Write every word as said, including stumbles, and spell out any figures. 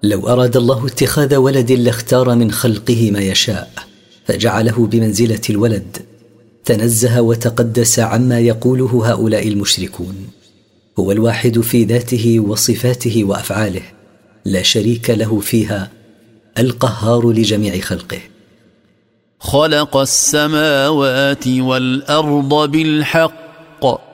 لو أراد الله اتخاذ ولد لاختار من خلقه ما يشاء فجعله بمنزلة الولد، تنزه وتقدس عما يقوله هؤلاء المشركون. هو الواحد في ذاته وصفاته وأفعاله، لا شريك له فيها، القهار لجميع خلقه. خلق السماوات والأرض بالحق